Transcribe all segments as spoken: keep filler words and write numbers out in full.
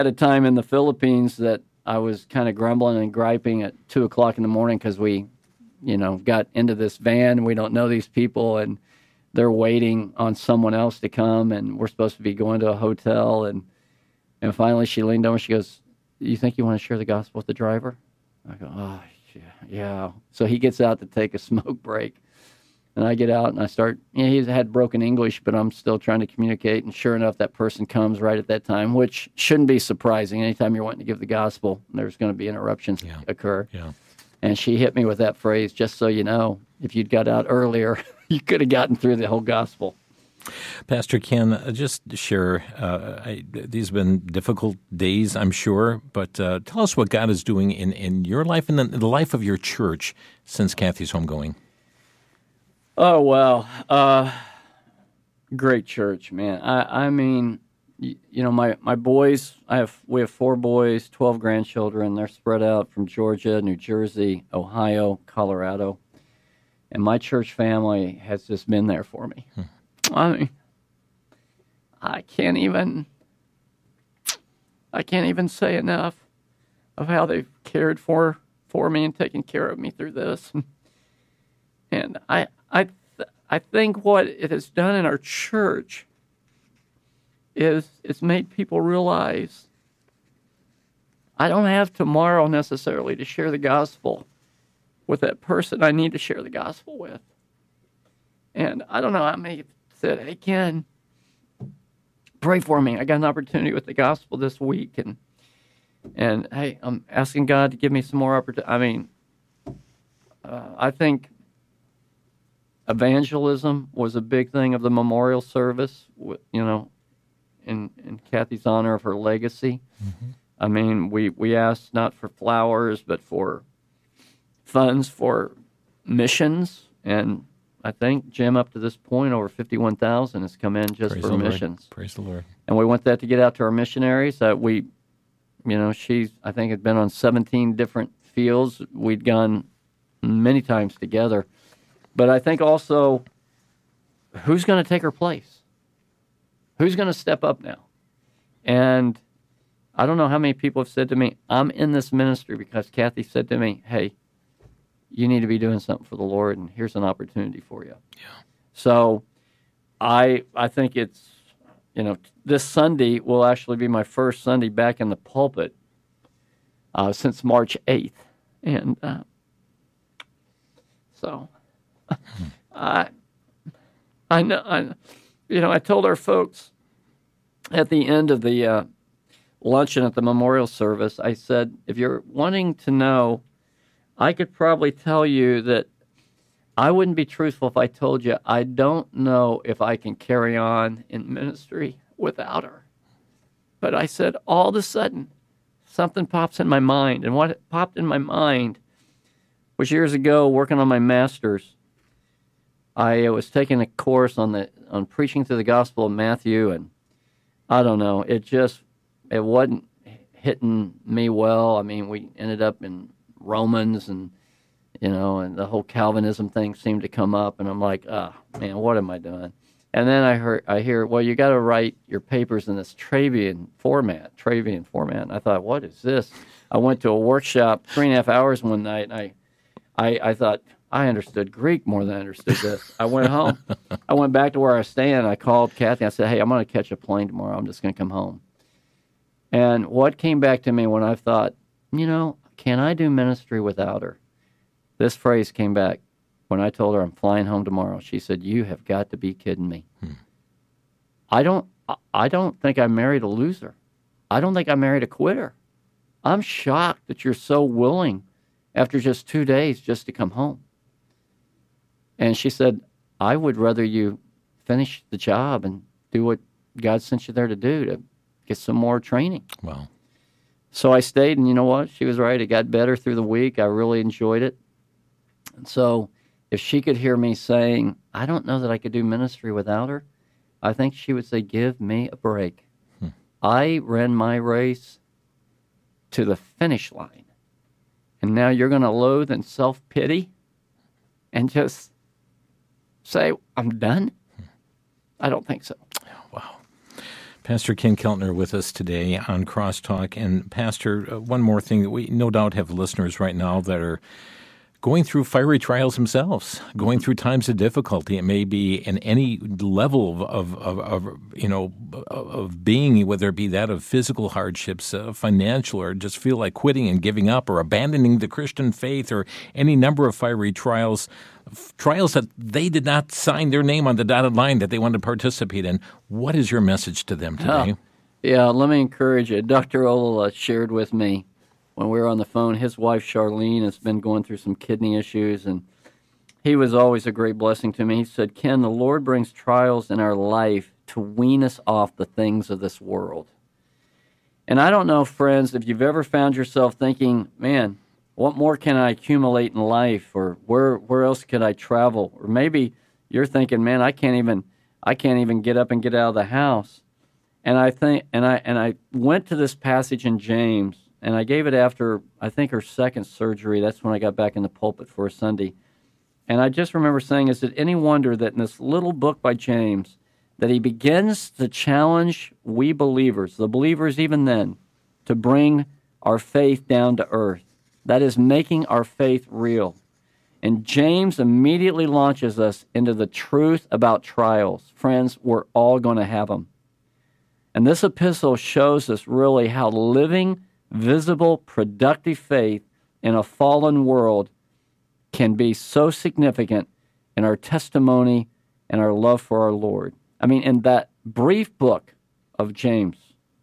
At a time in the Philippines that I was kind of grumbling and griping at two o'clock in the morning because we, you know, got into this van. We don't know these people, and they're waiting on someone else to come, and we're supposed to be going to a hotel. And and finally, she leaned over. She goes, "You think you want to share the gospel with the driver?" I go, "Oh, yeah, yeah." So he gets out to take a smoke break. And I get out and I start, you know, he had broken English, but I'm still trying to communicate. And sure enough, that person comes right at that time, which shouldn't be surprising. Anytime you're wanting to give the gospel, there's going to be interruptions yeah. occur. Yeah. And she hit me with that phrase, just so you know, if you'd got out earlier, you could have gotten through the whole gospel. Pastor Ken, uh, just share, uh, I, these have been difficult days, I'm sure, but uh, tell us what God is doing in, in your life and in the life of your church since Kathy's homegoing. Oh, well, uh, great church, man. I, I mean, you, you know, my, my boys, I have we have four boys, twelve grandchildren. They're spread out from Georgia, New Jersey, Ohio, Colorado. And my church family has just been there for me. Hmm. I mean, I can't even, I can't even say enough of how they've cared for, for me and taken care of me through this. And I, I, th- I think what it has done in our church is it's made people realize I don't have tomorrow necessarily to share the gospel with that person I need to share the gospel with. And I don't know how many said, "Hey, Ken, pray for me. I got an opportunity with the gospel this week, and and hey, I'm asking God to give me some more opportunity." I mean, uh, I think evangelism was a big thing of the memorial service, you know, in, in Kathy's honor of her legacy. Mm-hmm. I mean, we, we asked not for flowers, but for funds for missions. And I think, Jim, up to this point, over fifty-one thousand has come in just Praise for missions. Praise the Lord. And we want that to get out to our missionaries. That we, you know, she's, I think, had been on seventeen different fields. We'd gone many times together. But I think also, who's going to take her place? Who's going to step up now? And I don't know how many people have said to me, I'm in this ministry because Kathy said to me, "Hey, you need to be doing something for the Lord, and here's an opportunity for you." Yeah. So I I think it's, you know, this Sunday will actually be my first Sunday back in the pulpit uh, since March eighth. And uh, so... I, I know, I, you know, I told our folks at the end of the uh, luncheon at the memorial service, I said, if you're wanting to know, I could probably tell you that I wouldn't be truthful if I told you I don't know if I can carry on in ministry without her. But I said, all of a sudden, something pops in my mind. And what popped in my mind was years ago working on my master's. I was taking a course on the on preaching through the Gospel of Matthew, and I don't know, it just it wasn't hitting me well. I mean, we ended up in Romans, and you know, and the whole Calvinism thing seemed to come up, and I'm like, ah, oh, man, what am I doing? And then I heard I hear, well, you got to write your papers in this Travian format, Travian format. And I thought, what is this? I went to a workshop, three and a half hours one night, and I, I, I thought. I understood Greek more than I understood this. I went home. I went back to where I was staying. I called Kathy. I said, "Hey, I'm going to catch a plane tomorrow. I'm just going to come home." And what came back to me when I thought, you know, can I do ministry without her? This phrase came back when I told her I'm flying home tomorrow. She said, "You have got to be kidding me." Hmm. I don't. I don't think I married a loser. I don't think I married a quitter. I'm shocked that you're so willing, after just two days, just to come home. And she said, "I would rather you finish the job and do what God sent you there to do, to get some more training." Wow. So I stayed, and you know what? She was right. It got better through the week. I really enjoyed it. And so if she could hear me saying, I don't know that I could do ministry without her, I think she would say, give me a break. Hmm. I ran my race to the finish line. And now you're going to loathe and self-pity and just say, I'm done? I don't think so. Wow. Pastor Ken Keltner with us today on Crosstalk. And Pastor, uh, one more thing that we no doubt have listeners right now that are going through fiery trials themselves, going through times of difficulty. It may be in any level of, of, of, of you know, of being, whether it be that of physical hardships, uh, financial, or just feel like quitting and giving up or abandoning the Christian faith, or any number of fiery trials, trials that they did not sign their name on the dotted line that they wanted to participate in. What is your message to them today? Oh, yeah, let me encourage you. Doctor Ola shared with me when we were on the phone, his wife Charlene has been going through some kidney issues, and he was always a great blessing to me. He said, Ken, the Lord brings trials in our life to wean us off the things of this world. And I don't know, friends, if you've ever found yourself thinking, man, what more can I accumulate in life, or where where else could I travel? Or maybe you're thinking, man, I can't even I can't even get up and get out of the house. And I think and I and I went to this passage in James, and I gave it after, I think, her second surgery. That's when I got back in the pulpit for a Sunday. And I just remember saying, is it any wonder that in this little book by James, that he begins to challenge we believers, the believers even then, to bring our faith down to earth. That is making our faith real. And James immediately launches us into the truth about trials. Friends, we're all going to have them. And this epistle shows us really how living visible, productive faith in a fallen world can be so significant in our testimony and our love for our Lord. I mean, in that brief book of James,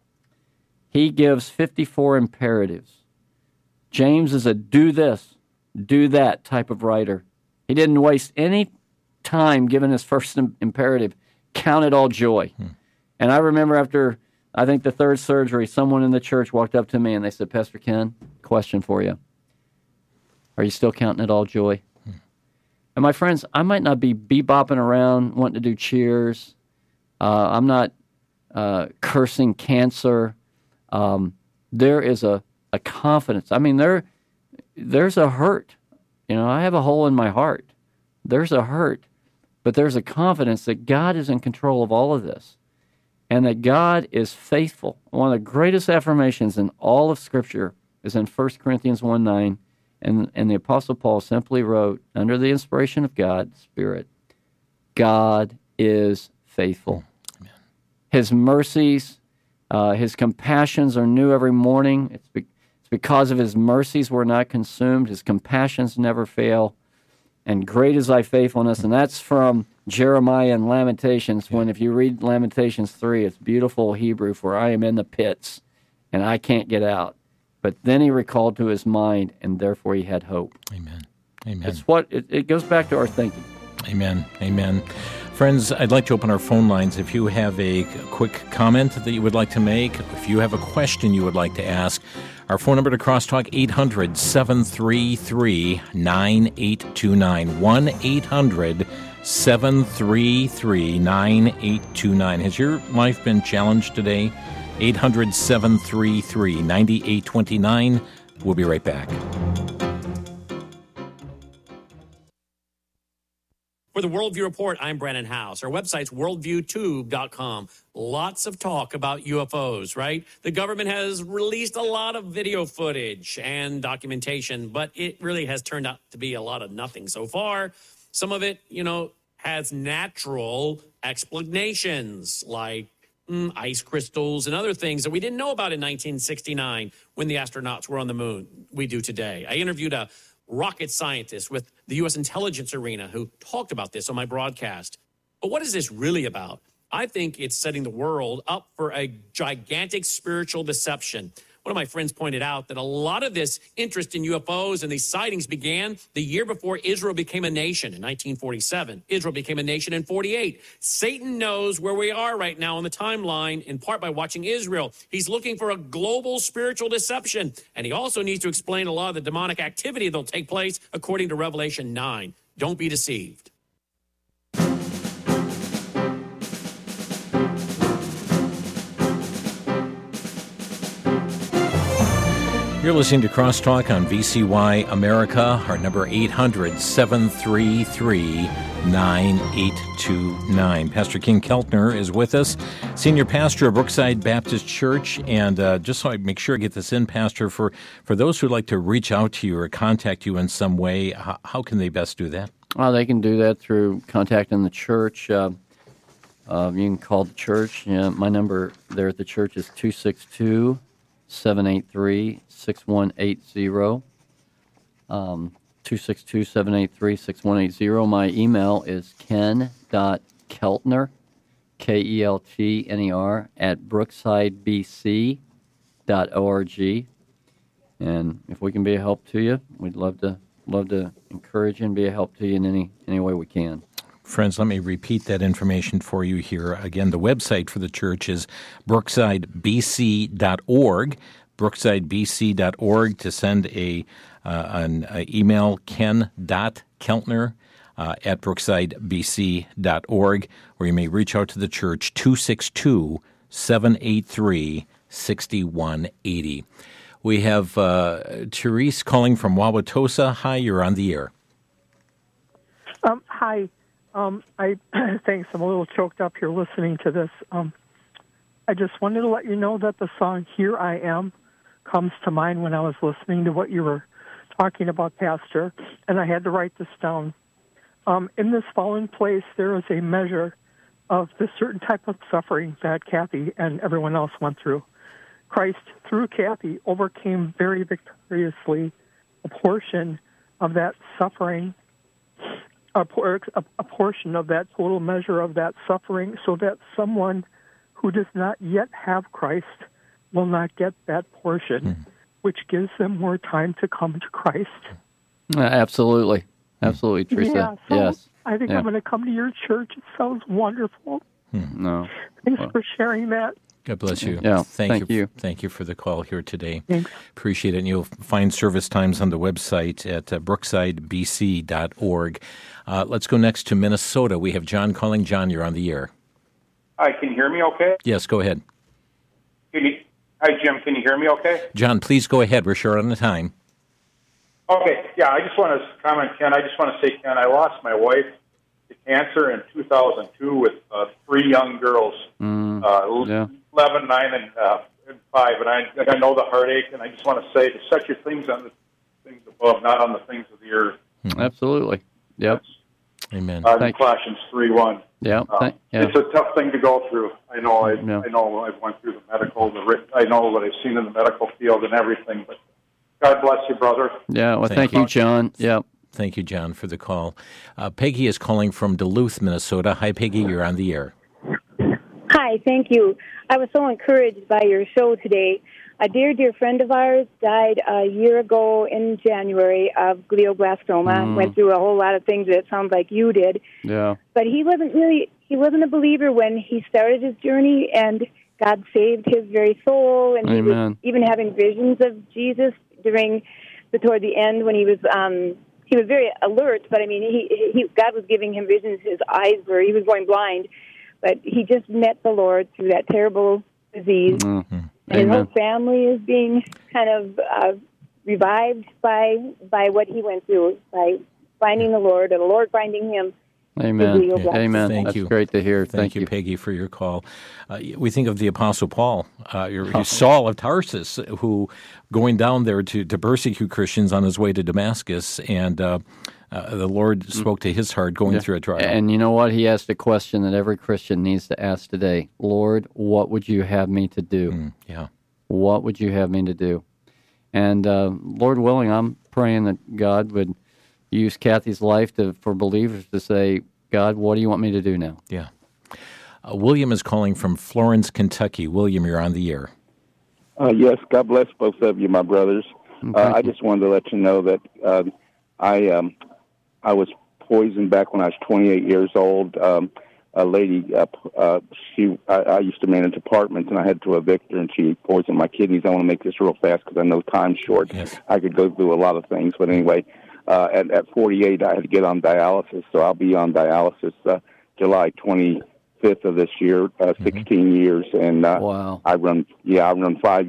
he gives fifty-four imperatives. James is a do this, do that type of writer. He didn't waste any time giving his first imperative, count it all joy. Hmm. And I remember after I think the third surgery, someone in the church walked up to me and they said, Pastor Ken, question for you. Are you still counting it all joy? Hmm. And my friends, I might not be bebopping around wanting to do cheers. Uh, I'm not uh, cursing cancer. Um, there is a, a confidence. I mean, there there's a hurt. You know, I have a hole in my heart. There's a hurt. But there's a confidence that God is in control of all of this, and that God is faithful. One of the greatest affirmations in all of Scripture is in First Corinthians one nine, and, and the Apostle Paul simply wrote, under the inspiration of God, Spirit, God is faithful. Amen. His mercies, uh, His compassions are new every morning. It's, be, it's because of His mercies we're not consumed. His compassions never fail. And great is thy faithfulness. And that's from Jeremiah and Lamentations, when if you read Lamentations three, it's beautiful Hebrew, for I am in the pits, and I can't get out. But then he recalled to his mind, and therefore he had hope. Amen. Amen. It's what it, it goes back to our thinking. Amen. Amen. Friends, I'd like to open our phone lines. If you have a quick comment that you would like to make, if you have a question you would like to ask, our phone number to Crosstalk, eight hundred, seven three three, nine eight two nine, one eight hundred, seven three three, nine eight two nine. Has your life been challenged today? eight hundred, seven three three, nine eight two nine. We'll be right back. For the Worldview Report, I'm Brandon House. Our website's worldview tube dot com. Lots of talk about U F Os, right? The government has released a lot of video footage and documentation, but it really has turned out to be a lot of nothing so far. Some of it, you know, has natural explanations, like mm, ice crystals and other things that we didn't know about in nineteen sixty-nine when the astronauts were on the moon. We do today. I interviewed a rocket scientist with the U S intelligence arena who talked about this on my broadcast. But what is this really about? I think it's setting the world up for a gigantic spiritual deception. One of my friends pointed out that a lot of this interest in U F Os and these sightings began the year before Israel became a nation in nineteen forty-seven. Israel became a nation in forty-eight. Satan knows where we are right now on the timeline, in part by watching Israel. He's looking for a global spiritual deception, and he also needs to explain a lot of the demonic activity that'll take place according to Revelation nine. Don't be deceived. You're listening to Crosstalk on V C Y America. Our number eight hundred, seven three three, nine eight two nine. Pastor King Keltner is with us, Senior Pastor of Brookside Baptist Church. And uh, just so I make sure I get this in, Pastor, for, for those who'd like to reach out to you or contact you in some way, how, how can they best do that? Well, they can do that through contacting the church. Uh, uh, you can call the church. Uh, my number there at the church is two six two, seven eight three, six one eight zero. Um, two six two, seven eight three, six one eight zero. My email is ken.keltner, K E L T N E R, at brookside b c dot org. And if we can be a help to you, we'd love to love to encourage you and be a help to you in any, any way we can. Friends, let me repeat that information for you here. Again, the website for the church is brookside b c dot org, brookside b c dot org, to send a uh, an a email, ken.keltner uh, at brookside b c dot org, or you may reach out to the church, two six two, seven eight three, six one eight zero. We have uh, Therese calling from Wauwatosa. Hi, you're on the air. Um, hi. Um, I thanks. I'm a little choked up here listening to this. Um, I just wanted to let you know that the song "Here I Am" comes to mind when I was listening to what you were talking about, Pastor, and I had to write this down. Um, in this fallen place, there is a measure of the certain type of suffering that Kathy and everyone else went through. Christ, through Kathy, overcame very victoriously a portion of that suffering. A, por- a, a portion of that total measure of that suffering, so that someone who does not yet have Christ will not get that portion, mm. which gives them more time to come to Christ. Uh, absolutely. Absolutely, Teresa. Yeah, so yes. I think yeah. I'm going to come to your church. It sounds wonderful. Hmm. No. Thanks well. for sharing that. God bless you. Yeah, thank, thank you. you. Thank you for the call here today. Thanks. Appreciate it. And you'll find service times on the website at uh, brookside b c dot org. Uh, let's go next to Minnesota. We have John calling. John, you're on the air. Hi, can you hear me okay? Yes, go ahead. Can you, hi, Jim. Can you hear me okay? John, please go ahead. We're short on the time. Okay, yeah, I just want to comment, Ken. I just want to say, Ken, I lost my wife to cancer in two thousand two with uh, three young girls, Mm, uh, yeah. eleven, nine, and, uh, and five. And I, I know the heartache, and I just want to say to set your things on the things above, not on the things of the earth. Absolutely. Yep. Amen. Uh, Thank- Colossians three one. Yeah. Uh, Thank- yeah. It's a tough thing to go through. I know. I, Yeah. I know. I've went through the medical. The writ- I know what I've seen in the medical field and everything. But God bless you, brother. Yeah. Well, Thank thank, you. you, John. Yep. Thank you, John, for the call. Uh, Peggy is calling from Duluth, Minnesota. Hi, Peggy. You're on the air. Hi, thank you. I was so encouraged by your show today. A dear, dear friend of ours died a year ago in January of glioblastoma. Mm. Went through a whole lot of things that it sounds like you did. Yeah. But he wasn't really, he wasn't a believer when he started his journey, and God saved his very soul. And he was Amen. even having visions of Jesus during the, toward the end when he was, um, he was very alert, but I mean, he, he, God was giving him visions. His eyes were, he was going blind. But he just met the Lord through that terrible disease. Mm-hmm. And his Amen. whole family is being kind of uh, revived by by what he went through, by finding the Lord, and the Lord finding him. Amen. Yeah. Amen. Thank That's you. great to hear. Thank, Thank, you, Peggy, for your call. Uh, we think of the Apostle Paul, uh, your, Saul of Tarsus, who going down there to, to persecute Christians on his way to Damascus, and uh, uh, the Lord spoke to his heart going Yeah. through a trial. And you know what? He asked a question that every Christian needs to ask today. Lord, what would you have me to do? Mm, yeah. What would you have me to do? And uh, Lord willing, I'm praying that God would use Kathy's life to, for believers to say, God, what do you want me to do now? Yeah. Uh, William is calling from Florence, Kentucky. William, you're on the air. Uh, yes, God bless both of you, my brothers. Thank Uh, I you. just wanted to let you know that uh, I um, I was poisoned back when I was twenty-eight years old. Um, a lady, uh, uh, she I, I used to manage apartments, and I had to evict her, and she poisoned my kidneys. I want to make this real fast because I know time's short. Yes. I could go through a lot of things, but anyway, uh, at, at forty-eight, I had to get on dialysis, so I'll be on dialysis uh, July twenty-fifth of this year, uh, sixteen years, and uh, Wow. I run, yeah, I run five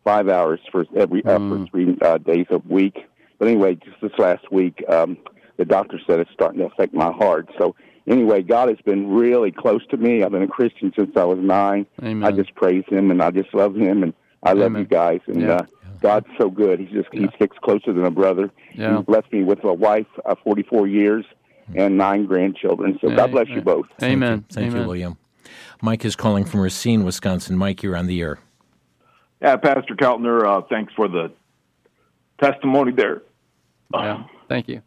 five hours for every uh, Mm. for three uh, days a week. But anyway, just this last week, um, the doctor said it's starting to affect my heart. So anyway, God has been really close to me. I've been a Christian since I was nine. Amen. I just praise Him, and I just love Him, and I love Amen. you guys. And Yeah. uh, God's so good. He's just He sticks closer than a brother. Yeah. He's blessed me with a wife, uh, forty-four years, and nine grandchildren. So God bless you both. Amen. Thank Amen. you, William. Mike is calling from Racine, Wisconsin. Mike, you're on the air. Yeah, Pastor Keltner, uh, thanks for the testimony there. Yeah. Thank you.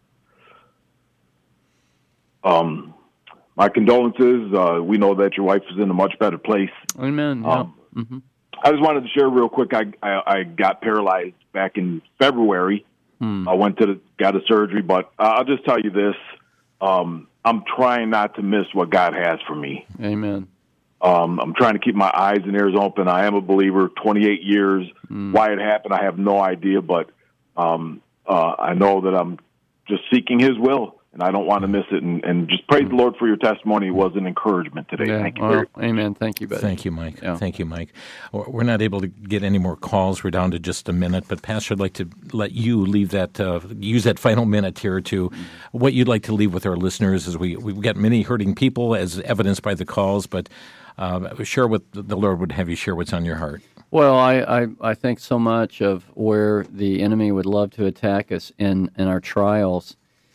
Um, my condolences. Uh, we know that your wife is in a much better place. Amen. Yeah. Um, hmm I just wanted to share real quick. I I, I got paralyzed back in February. Hmm. I went to the, got a surgery, but uh, I'll just tell you this: um, I'm trying not to miss what God has for me. Amen. Um, I'm trying to keep my eyes and ears open. I am a believer. twenty-eight years. Mm. Why it happened, I have no idea, but um, uh, I know that I'm just seeking His will, and I don't want to miss it. And, and just praise the Lord for your testimony. It was an encouragement today. Yeah. Thank you. Well, very much. amen. Thank you, buddy. Thank you, Mike. Yeah. Thank you, Mike. We're not able to get any more calls. We're down to just a minute, but Pastor, I'd like to let you leave that, uh, use that final minute here to what you'd like to leave with our listeners. As we we've got many hurting people, as evidenced by the calls, but uh, share what the Lord would have you share. What's on your heart? Well, I, I, I think so much of where the enemy would love to attack us in, in our trials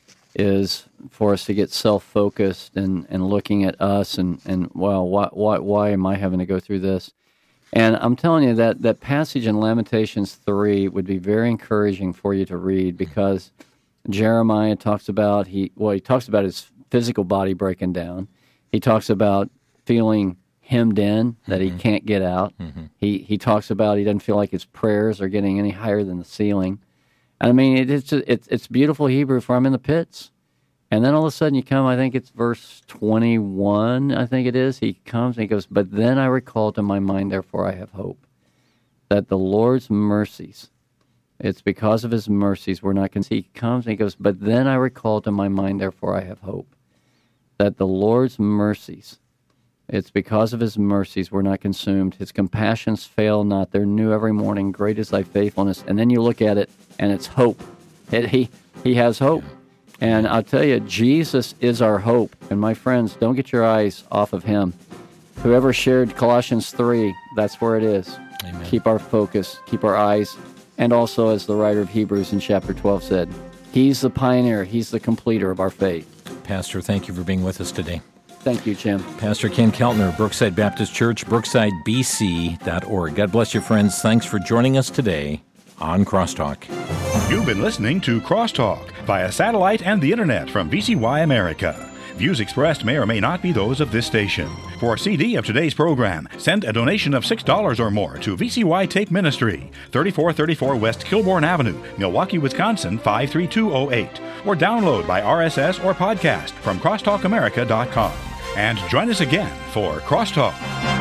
is for us to get self-focused and, and looking at us and, and well, why, why, why am I having to go through this? And I'm telling you that that passage in Lamentations three would be very encouraging for you to read, because Jeremiah talks about, he well, he talks about his physical body breaking down. He talks about feeling hemmed in, that he can't get out. Mm-hmm. He he talks about he doesn't feel like his prayers are getting any higher than the ceiling. And I mean, it, it's just, it's it's beautiful Hebrew for I'm in the pits. And then all of a sudden you come, I think it's verse twenty-one, I think it is. He comes and he goes, but then I recall to my mind, therefore I have hope, that the Lord's mercies, it's because of His mercies we're not consumed. He comes and he goes, but then I recall to my mind, therefore I have hope, that the Lord's mercies, it's because of His mercies we're not consumed. His compassions fail not. They're new every morning. Great is thy faithfulness. And then you look at it, and it's hope. It, he, he has hope. And I'll tell you, Jesus is our hope. And my friends, don't get your eyes off of Him. Whoever shared Colossians three, that's where it is. Amen. Keep our focus, keep our eyes. And also, as the writer of Hebrews in chapter twelve said, He's the pioneer. He's the completer of our faith. Pastor, thank you for being with us today. Thank you, Jim. Pastor Ken Keltner, Brookside Baptist Church, brookside b c dot org. God bless you, friends. Thanks for joining us today on Crosstalk. You've been listening to Crosstalk via satellite and the internet from V C Y America. Views expressed may or may not be those of this station. For a C D of today's program, send a donation of six dollars or more to V C Y Tape Ministry, thirty-four thirty-four West Kilbourne Avenue, Milwaukee, Wisconsin, five three two oh eight. Or download by R S S or podcast from crosstalk america dot com. And join us again for Crosstalk.